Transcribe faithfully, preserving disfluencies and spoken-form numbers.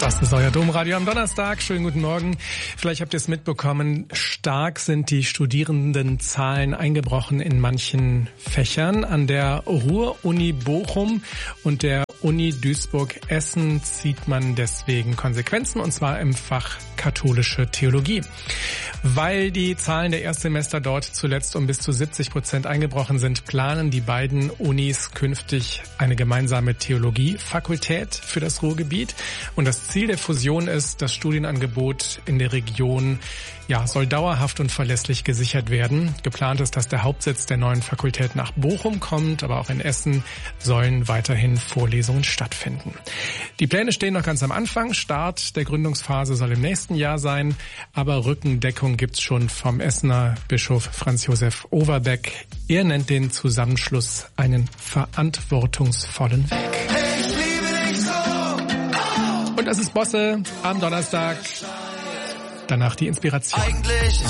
Das ist euer Domradio am Donnerstag. Schönen guten Morgen. Vielleicht habt ihr es mitbekommen, stark sind die Studierendenzahlen eingebrochen in manchen Fächern. An der Ruhr-Uni Bochum und der Uni Duisburg-Essen zieht man deswegen Konsequenzen, und zwar im Fach katholische Theologie. Weil die Zahlen der Erstsemester dort zuletzt um bis zu siebzig Prozent eingebrochen sind, planen die beiden Unis künftig eine gemeinsame Theologiefakultät für das Ruhrgebiet. Und das Ziel der Fusion ist, das Studienangebot in der Region ja, soll dauerhaft und verlässlich gesichert werden. Geplant ist, dass der Hauptsitz der neuen Fakultät nach Bochum kommt, aber auch in Essen sollen weiterhin Vorlesungen stattfinden. Die Pläne stehen noch ganz am Anfang. Start der Gründungsphase soll im nächsten Jahr sein, aber Rückendeckung gibt's schon vom Essener Bischof Franz Josef Overbeck. Er nennt den Zusammenschluss einen verantwortungsvollen Weg. Ich liebe dich so. Oh. Und das ist Bosse am Donnerstag. Danach die Inspiration. Eigentlich